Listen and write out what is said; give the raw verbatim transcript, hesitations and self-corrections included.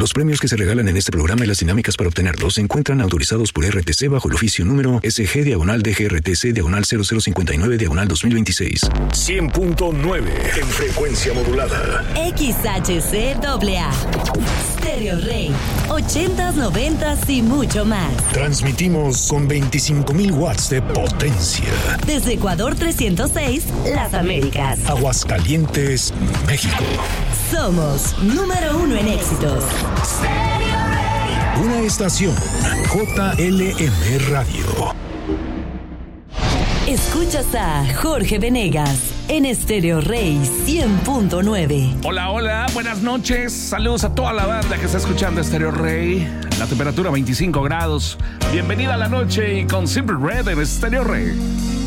Los premios que se regalan en este programa y las dinámicas para obtenerlos se encuentran autorizados por R T C bajo el oficio número S G diagonal D G R T C diagonal cero cero cincuenta y nueve diagonal dos mil veintiséis. cien punto nueve en frecuencia modulada. X H C A A. Stereo Rey. ochentas, noventas y mucho más. Transmitimos con veinticinco mil watts de potencia. Desde Ecuador trescientos seis, Las Américas. Aguascalientes, México. Somos número uno en éxitos. Una estación J L M Radio. Escuchas a Jorge Venegas en Stereo Rey cien punto nueve. Hola, hola, buenas noches. Saludos a toda la banda que está escuchando Stereo Rey. La temperatura veinticinco grados. Bienvenida a la noche y con Simple Red en Stereo Rey.